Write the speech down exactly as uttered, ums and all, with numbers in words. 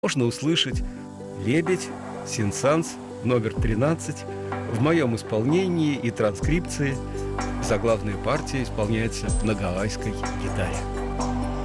можно услышать «Лебедь», «Сенсанс», номер тринадцать. В моем исполнении и транскрипции заглавная партия исполняется на гавайской гитаре.